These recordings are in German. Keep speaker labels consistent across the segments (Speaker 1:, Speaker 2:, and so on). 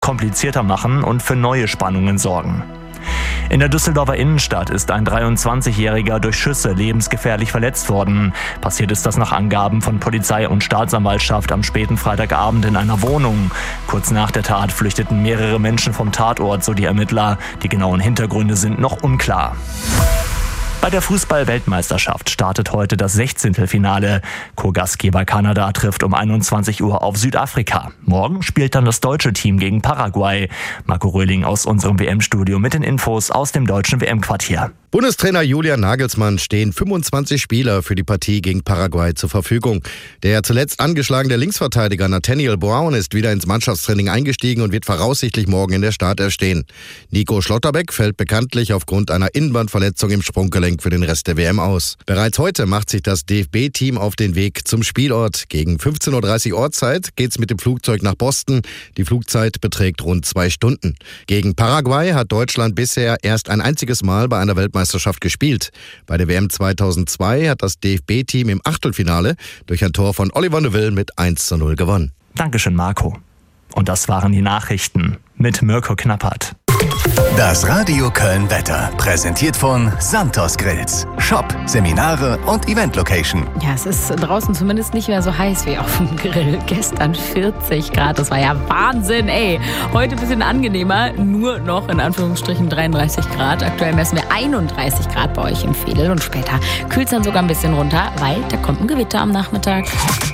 Speaker 1: komplizierter machen und für neue Spannungen sorgen. In der Düsseldorfer Innenstadt ist ein 23-Jähriger durch Schüsse lebensgefährlich verletzt worden. Passiert ist das nach Angaben von Polizei und Staatsanwaltschaft am späten Freitagabend in einer Wohnung. Kurz nach der Tat flüchteten mehrere Menschen vom Tatort, so die Ermittler. Die genauen Hintergründe sind noch unklar. Bei der Fußball-Weltmeisterschaft startet heute das 16. Finale. Co-Gastgeber Kanada trifft um 21 Uhr auf Südafrika. Morgen spielt dann das deutsche Team gegen Paraguay. Marco Röhling aus unserem WM-Studio mit den Infos aus dem deutschen WM-Quartier.
Speaker 2: Bundestrainer Julian Nagelsmann stehen 25 Spieler für die Partie gegen Paraguay zur Verfügung. Der zuletzt angeschlagene Linksverteidiger Nathaniel Brown ist wieder ins Mannschaftstraining eingestiegen und wird voraussichtlich morgen in der Startelf stehen. Nico Schlotterbeck fällt bekanntlich aufgrund einer Innenbandverletzung im Sprunggelenk für den Rest der WM aus. Bereits heute macht sich das DFB-Team auf den Weg zum Spielort. Gegen 15:30 Uhr Ortszeit geht's mit dem Flugzeug nach Boston. Die Flugzeit beträgt rund 2 Stunden. Gegen Paraguay hat Deutschland bisher erst ein einziges Mal bei einer Weltmeisterschaft gespielt. Bei der WM 2002 hat das DFB-Team im Achtelfinale durch ein Tor von Oliver Neuville mit 1:0 gewonnen.
Speaker 1: Dankeschön, Marco. Und das waren die Nachrichten mit Mirko Knappert.
Speaker 3: Das Radio Köln Wetter, präsentiert von Santos Grills. Shop, Seminare und Event-Location.
Speaker 4: Ja, es ist draußen zumindest nicht mehr so heiß wie auf dem Grill. Gestern 40 Grad, das war ja Wahnsinn, ey. Heute ein bisschen angenehmer, nur noch in Anführungsstrichen 33 Grad. Aktuell messen wir 31 Grad bei euch im Veedel und später kühlt es dann sogar ein bisschen runter, weil da kommt ein Gewitter am Nachmittag.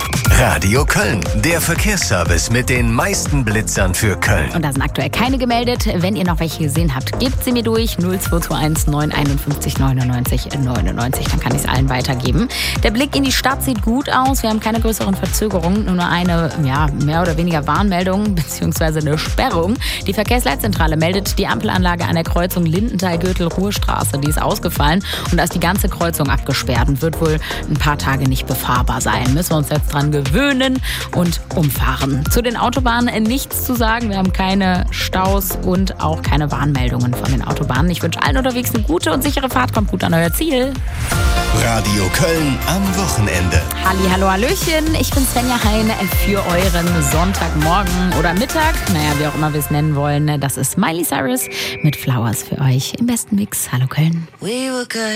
Speaker 3: Radio Köln, der Verkehrsservice mit den meisten Blitzern für Köln.
Speaker 4: Und da sind aktuell keine gemeldet. Wenn ihr noch welche gesehen habt, gebt sie mir durch. 0221 951 99 99. Dann kann ich es allen weitergeben. Der Blick in die Stadt sieht gut aus. Wir haben keine größeren Verzögerungen. Nur eine, mehr oder weniger Warnmeldung bzw. eine Sperrung. Die Verkehrsleitzentrale meldet die Ampelanlage an der Kreuzung Lindenthal-Gürtel-Ruhrstraße. Die ist ausgefallen und da ist die ganze Kreuzung abgesperrt und wird wohl ein paar Tage nicht befahrbar sein. Müssen wir uns jetzt dran gewöhnen und umfahren. Zu den Autobahnen nichts zu sagen. Wir haben keine Staus und auch keine Warnmeldungen von den Autobahnen. Ich wünsche allen unterwegs eine gute und sichere Fahrt. Kommt gut an euer Ziel.
Speaker 3: Radio Köln am Wochenende.
Speaker 4: Hallo, hallöchen. Ich bin Svenja Hein für euren Sonntagmorgen oder Mittag. Wie auch immer wir es nennen wollen. Das ist Miley Cyrus mit Flowers für euch im besten Mix. Hallo Köln.